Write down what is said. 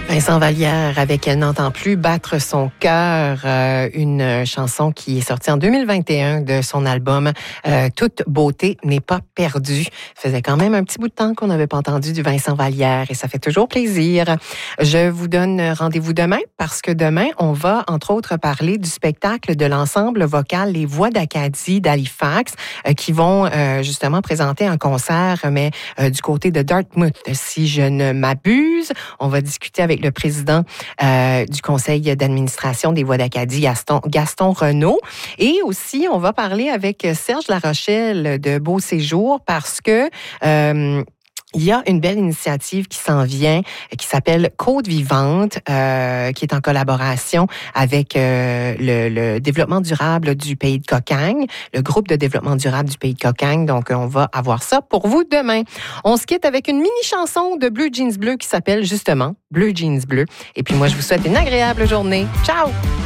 Vincent Vallière avec Elle n'entend plus battre son cœur, une chanson qui est sortie en 2021 de son album Toute beauté n'est pas perdue. Ça faisait quand même un petit bout de temps qu'on n'avait pas entendu du Vincent Vallière et ça fait toujours plaisir. Je vous donne rendez-vous demain parce que demain, on va entre autres parler du spectacle de l'ensemble vocal Les Voix d'Acadie d'Halifax qui vont justement présenter un concert, mais du côté de Dartmouth. Si je ne m'abuse, on va discuter avec le président du conseil d'administration des Voix d'Acadie, Gaston Renaud. Et aussi, on va parler avec Serge Larochelle de Beau Séjour parce que il y a une belle initiative qui s'en vient, qui s'appelle Côte Vivante, qui est en collaboration avec le développement durable du pays de Cocagne, le groupe de développement durable du pays de Cocagne. Donc, on va avoir ça pour vous demain. On se quitte avec une mini-chanson de Bleu Jeans Bleu qui s'appelle justement Bleu Jeans Bleu. Et puis moi, je vous souhaite une agréable journée. Ciao!